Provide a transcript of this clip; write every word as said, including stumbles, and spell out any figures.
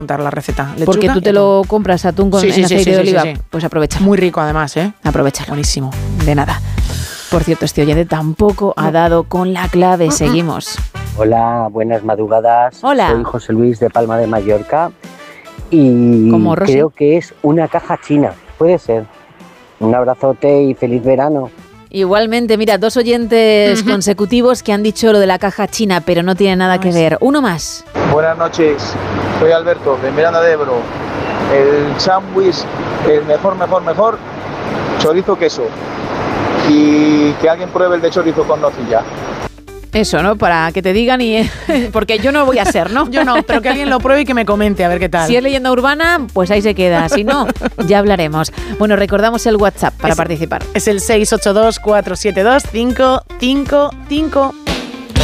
contar la receta. Lechuga, porque tú te lo compras atún con sí, sí, en sí, aceite sí, de sí, oliva. sí, sí. Pues aprovecha. Muy rico además, ¿eh? Aprovecha. Buenísimo. De nada. Por cierto, este oyente tampoco ha dado con la clave. Seguimos. Hola, buenas madrugadas. Hola. Soy José Luis de Palma de Mallorca y Como Rosy. creo que es una caja china. Puede ser. Un abrazote y feliz verano. Igualmente, mira, dos oyentes consecutivos que han dicho lo de la caja china, pero no tiene nada que ver. Uno más. Buenas noches, soy Alberto de Miranda de Ebro. El sándwich, el mejor, mejor, mejor, chorizo queso. Y que alguien pruebe el de chorizo con nocilla. Eso, ¿no? Para que te digan y... Porque yo no voy a ser, ¿no? Yo no, pero que alguien lo pruebe y que me comente a ver qué tal. Si es leyenda urbana, pues ahí se queda. Si no, ya hablaremos. Bueno, recordamos el WhatsApp para es, participar. Es el seis ocho dos, cuatro siete dos, cinco cinco cinco.